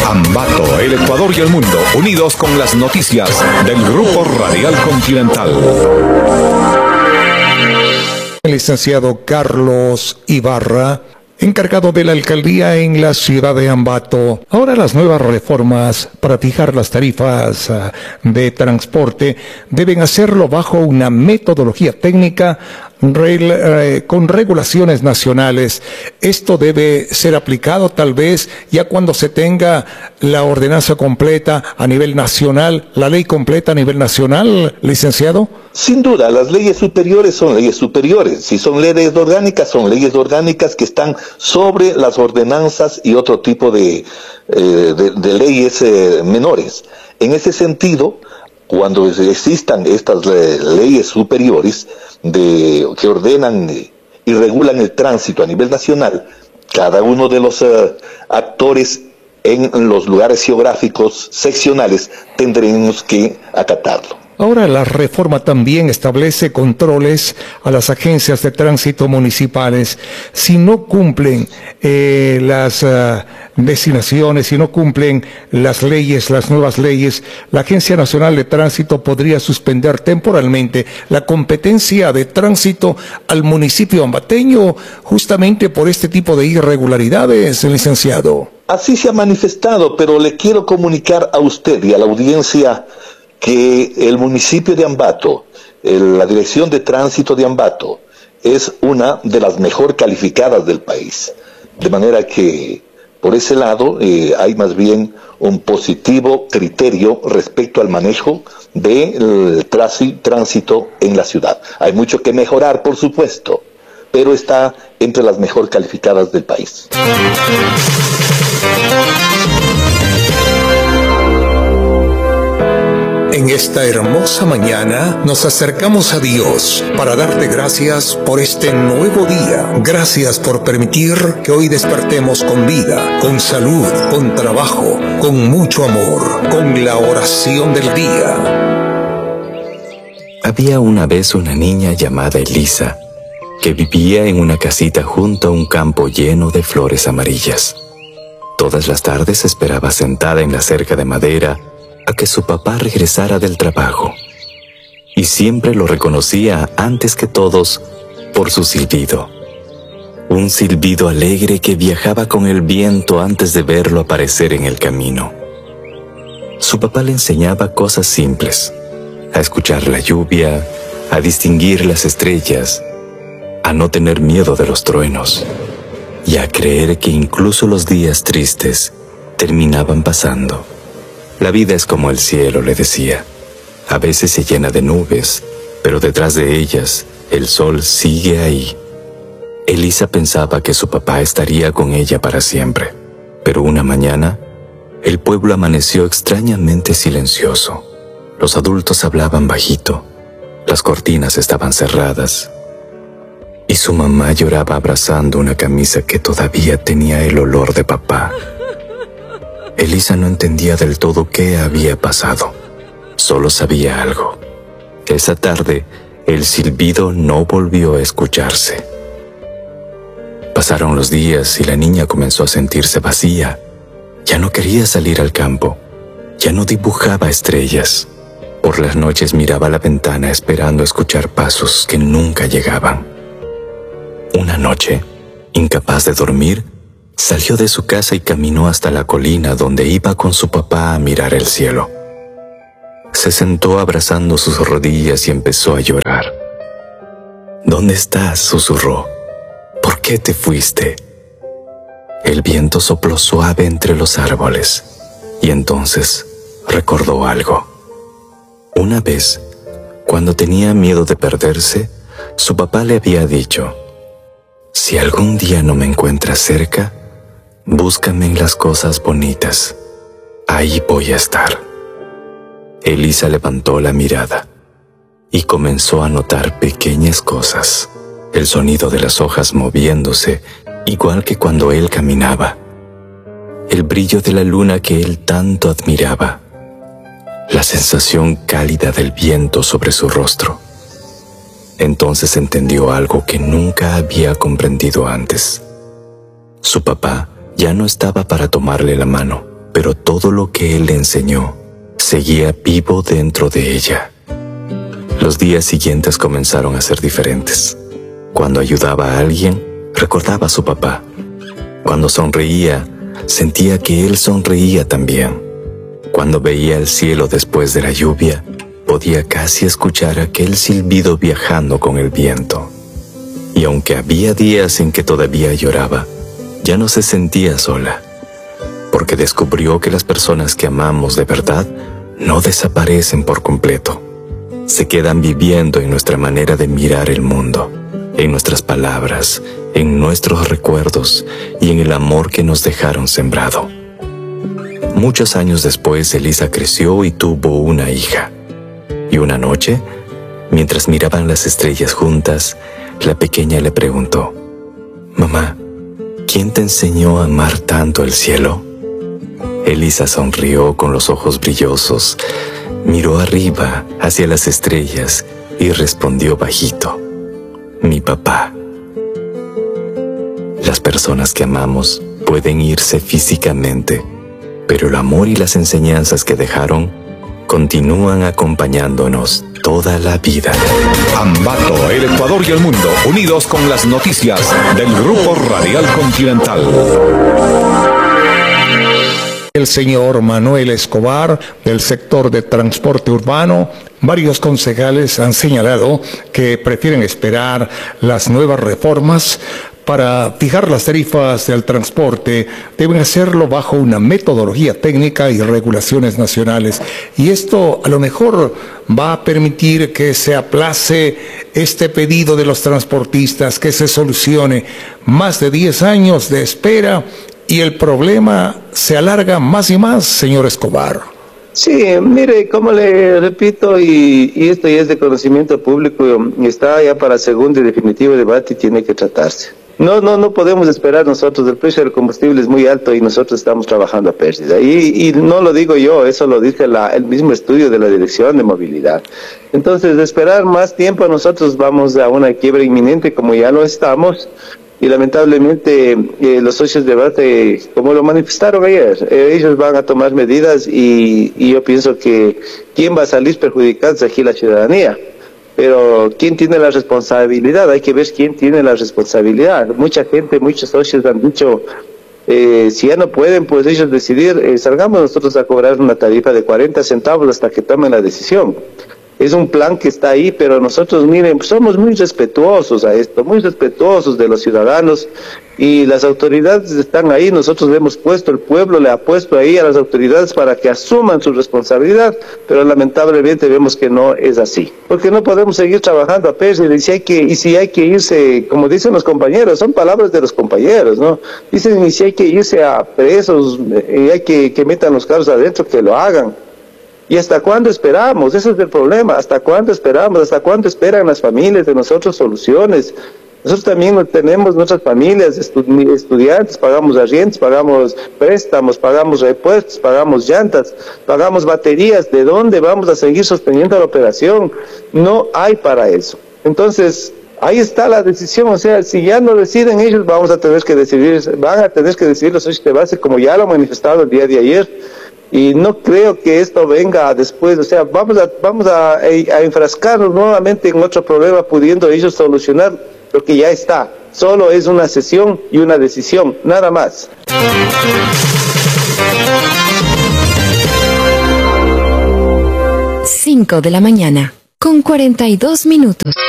Ambato, el Ecuador y el mundo, unidos con las noticias del Grupo Radial Continental. El licenciado Carlos Ibarra, encargado de la alcaldía en la ciudad de Ambato. Ahora las nuevas reformas para fijar las tarifas de transporte deben hacerlo bajo una metodología técnica con regulaciones nacionales. Esto debe ser aplicado tal vez ya cuando se tenga la ordenanza completa a nivel nacional, la ley completa a nivel nacional, licenciado. Sin duda, las leyes superiores son leyes superiores. Si son leyes orgánicas, son leyes orgánicas que están sobre las ordenanzas y otro tipo de leyes menores. En ese sentido, cuando existan estas leyes superiores que ordenan y regulan el tránsito a nivel nacional, cada uno de los actores en los lugares geográficos seccionales tendremos que acatarlo. Ahora la reforma también establece controles a las agencias de tránsito municipales. Si no cumplen las designaciones, si no cumplen las leyes, las nuevas leyes, la Agencia Nacional de Tránsito podría suspender temporalmente la competencia de tránsito al municipio ambateño justamente por este tipo de irregularidades, licenciado. Así se ha manifestado, pero le quiero comunicar a usted y a la audiencia que el municipio de Ambato, la Dirección de Tránsito de Ambato, es una de las mejor calificadas del país. De manera que, por ese lado, hay más bien un positivo criterio respecto al manejo del tránsito en la ciudad. Hay mucho que mejorar, por supuesto, pero está entre las mejor calificadas del país. En esta hermosa mañana nos acercamos a Dios para darte gracias por este nuevo día. Gracias por permitir que hoy despertemos con vida, con salud, con trabajo, con mucho amor, con la oración del día. Había una vez una niña llamada Elisa que vivía en una casita junto a un campo lleno de flores amarillas. Todas las tardes esperaba sentada en la cerca de madera a que su papá regresara del trabajo, y siempre lo reconocía antes que todos por su silbido. Un silbido alegre que viajaba con el viento antes de verlo aparecer en el camino. Su papá le enseñaba cosas simples: a escuchar la lluvia, a distinguir las estrellas, a no tener miedo de los truenos, y a creer que incluso los días tristes terminaban pasando. La vida es como el cielo, le decía. A veces se llena de nubes, pero detrás de ellas el sol sigue ahí. Elisa pensaba que su papá estaría con ella para siempre, pero una mañana el pueblo amaneció extrañamente silencioso. Los adultos hablaban bajito, las cortinas estaban cerradas, y su mamá lloraba abrazando una camisa que todavía tenía el olor de papá. Elisa no entendía del todo qué había pasado. Solo sabía algo. Esa tarde, el silbido no volvió a escucharse. Pasaron los días y la niña comenzó a sentirse vacía. Ya no quería salir al campo. Ya no dibujaba estrellas. Por las noches miraba a la ventana esperando escuchar pasos que nunca llegaban. Una noche, incapaz de dormir, salió de su casa y caminó hasta la colina donde iba con su papá a mirar el cielo. Se sentó abrazando sus rodillas y empezó a llorar. ¿Dónde estás?, susurró. ¿Por qué te fuiste? El viento sopló suave entre los árboles y entonces recordó algo. Una vez, cuando tenía miedo de perderse, su papá le había dicho: si algún día no me encuentras cerca, búscame en las cosas bonitas. Ahí voy a estar. Elisa levantó la mirada y comenzó a notar pequeñas cosas. El sonido de las hojas moviéndose, igual que cuando él caminaba. El brillo de la luna que él tanto admiraba. La sensación cálida del viento sobre su rostro. Entonces entendió algo que nunca había comprendido antes. Su papá ya no estaba para tomarle la mano, pero todo lo que él le enseñó seguía vivo dentro de ella. Los días siguientes comenzaron a ser diferentes. Cuando ayudaba a alguien, recordaba a su papá. Cuando sonreía, sentía que él sonreía también. Cuando veía el cielo después de la lluvia, podía casi escuchar aquel silbido viajando con el viento. Y aunque había días en que todavía lloraba, ya no se sentía sola, porque descubrió que las personas que amamos de verdad no desaparecen por completo. Se quedan viviendo en nuestra manera de mirar el mundo, en nuestras palabras, en nuestros recuerdos y en el amor que nos dejaron sembrado. Muchos años después, Elisa creció y tuvo una hija. Y una noche, mientras miraban las estrellas juntas, la pequeña le preguntó: «Mamá, ¿quién te enseñó a amar tanto el cielo?». Elisa sonrió con los ojos brillosos, miró arriba hacia las estrellas y respondió bajito: «Mi papá». Las personas que amamos pueden irse físicamente, pero el amor y las enseñanzas que dejaron continúan acompañándonos toda la vida. Ambato, el Ecuador y el mundo, unidos con las noticias del Grupo Radial Continental. El señor Manuel Escobar, del sector de transporte urbano, varios concejales han señalado que prefieren esperar las nuevas reformas para fijar las tarifas del transporte. Deben hacerlo bajo una metodología técnica y regulaciones nacionales. Y esto a lo mejor va a permitir que se aplace este pedido de los transportistas, que se solucione. Más de 10 años de espera y el problema se alarga más y más, señor Escobar. Sí, mire, como le repito, y esto ya es de conocimiento público, está ya para segundo y definitivo debate y tiene que tratarse. No podemos esperar nosotros, el precio del combustible es muy alto y nosotros estamos trabajando a pérdida. Y no lo digo yo, eso lo dice el mismo estudio de la Dirección de Movilidad. Entonces, de esperar más tiempo, nosotros vamos a una quiebra inminente como ya lo estamos. Y lamentablemente los socios de debate, como lo manifestaron ayer, ellos van a tomar medidas y yo pienso que ¿quién va a salir perjudicado es aquí la ciudadanía? Pero ¿quién tiene la responsabilidad? Hay que ver quién tiene la responsabilidad. Mucha gente, muchos socios han dicho, si ya no pueden, pues ellos decidir, salgamos nosotros a cobrar una tarifa de 40 centavos hasta que tomen la decisión. Es un plan que está ahí, pero nosotros, miren, somos muy respetuosos a esto, muy respetuosos de los ciudadanos y las autoridades están ahí. Nosotros le hemos puesto, el pueblo le ha puesto ahí a las autoridades para que asuman su responsabilidad, pero lamentablemente vemos que no es así. Porque no podemos seguir trabajando a pérdida y si hay que irse, como dicen los compañeros, son palabras de los compañeros, ¿no? Dicen, y si hay que irse a presos, y hay que metan los carros adentro, que lo hagan. ¿Y hasta cuándo esperamos? Ese es el problema. ¿Hasta cuándo esperamos? ¿Hasta cuándo esperan las familias de nosotros soluciones? Nosotros también tenemos nuestras familias, estudiantes, pagamos arriendos, pagamos préstamos, pagamos repuestos, pagamos llantas, pagamos baterías. ¿De dónde vamos a seguir sosteniendo la operación? No hay para eso. Entonces, ahí está la decisión. O sea, si ya no deciden ellos, van a tener que decidir los socios de base, como ya lo han manifestado el día de ayer. Y no creo que esto venga después, o sea, vamos a enfrascarnos nuevamente en otro problema, pudiendo ellos solucionar lo que ya está. Solo es una sesión y una decisión, nada más. 5 de la mañana, con 42 minutos.